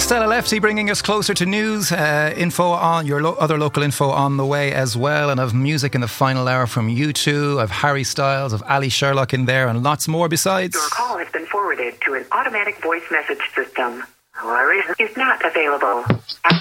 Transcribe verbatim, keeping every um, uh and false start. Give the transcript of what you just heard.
Stella Lefty bringing us closer to news, uh, info on your lo- other local info on the way as well, and of music in the final hour from U two, of Harry Styles, of Ali Sherlock in there, and lots more besides. Your call has been forwarded to an automatic voice message system. Who is not available.